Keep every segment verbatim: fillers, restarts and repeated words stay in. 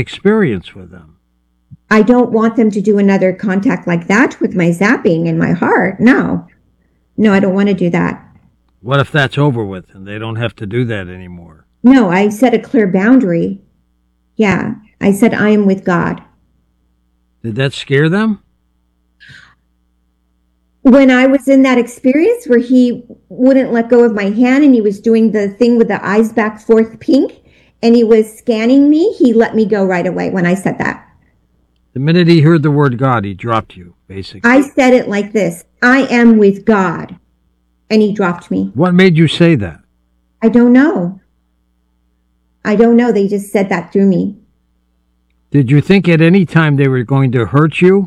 experience with them. I don't want them to do another contact like that with my zapping in my heart. No. No, I don't want to do that. What if that's over with and they don't have to do that anymore? No, I set a clear boundary. Yeah, I said I am with God. Did that scare them? When I was in that experience where he wouldn't let go of my hand and he was doing the thing with the eyes back forth pink and he was scanning me, he let me go right away when I said that. The minute he heard the word God, he dropped you, basically. I said it like this, I am with God. And he dropped me. What made you say that? I don't know. I don't know. They just said that through me. Did you think at any time they were going to hurt you?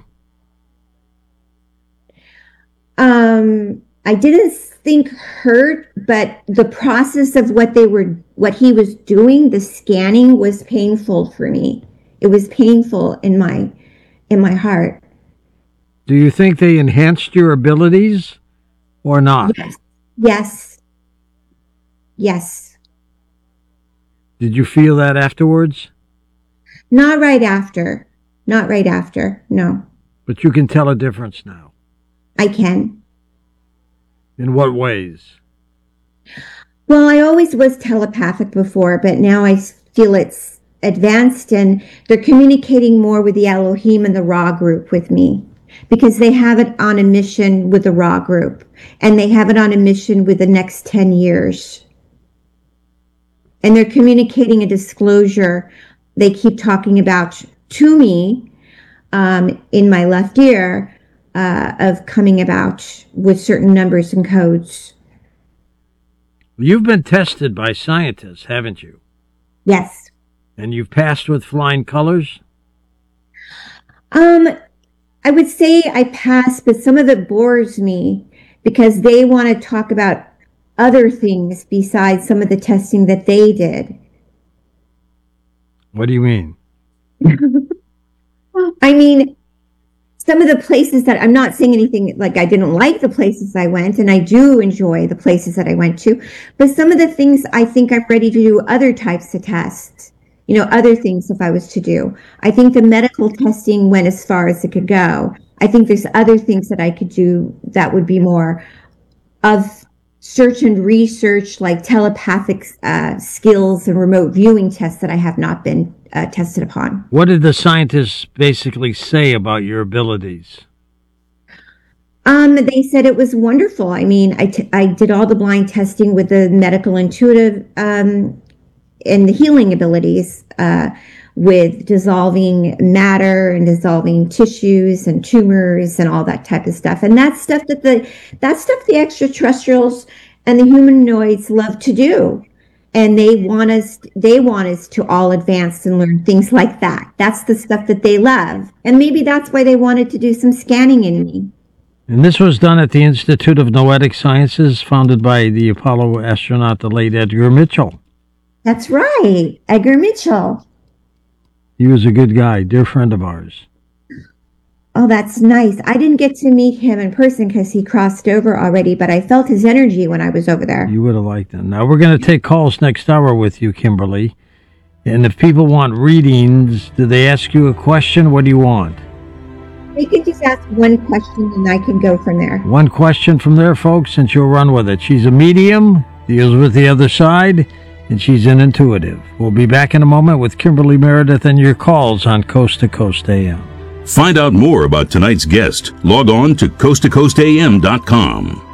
Um, I didn't think hurt, but the process of what they were, what he was doing, the scanning was painful for me. It was painful in my, in my heart. Do you think they enhanced your abilities or not? Yes. Yes. Yes. Did you feel that afterwards? Not right after. Not right after. No. But you can tell a difference now. I can. In what ways? Well, I always was telepathic before, but now I feel it's advanced and they're communicating more with the Elohim and the Ra group with me because they have it on a mission with the Ra group and they have it on a mission with the next ten years. And they're communicating a disclosure they keep talking about to me um, in my left ear. Uh, of coming about with certain numbers and codes. You've been tested by scientists, haven't you? Yes. And you've passed with flying colors? Um, I would say I passed, but some of it bores me because they want to talk about other things besides some of the testing that they did. What do you mean? I mean, some of the places that I'm not saying anything like I didn't like the places I went, and I do enjoy the places that I went to, but some of the things I think I'm ready to do other types of tests, you know, other things if I was to do. I think the medical testing went as far as it could go. I think there's other things that I could do that would be more of search and research, like telepathic uh, skills and remote viewing tests that I have not been uh, tested upon. What did the scientists basically say about your abilities? Um, they said it was wonderful. I mean, I, t- I did all the blind testing with the medical intuitive um, and the healing abilities uh, with dissolving matter and dissolving tissues and tumors and all that type of stuff. And that's stuff that the that's stuff the extraterrestrials and the humanoids love to do. And they want us they want us to all advance and learn things like that. That's the stuff that they love. And maybe that's why they wanted to do some scanning in me. And this was done at the Institute of Noetic Sciences, founded by the Apollo astronaut, the late Edgar Mitchell. That's right, Edgar Mitchell. He was a good guy, dear friend of ours. Oh, that's nice. I didn't get to meet him in person because he crossed over already, but I felt his energy when I was over there. You would have liked him. Now, we're going to take calls next hour with you, Kimberly. And if people want readings, do they ask you a question? What do you want? They can just ask one question and I can go from there. One question from there, folks, and she'll run with it. She's a medium, deals with the other side, and she's an intuitive. We'll be back in a moment with Kimberly Meredith and your calls on Coast to Coast A M. Find out more about tonight's guest. Log on to coast to coast a m dot com.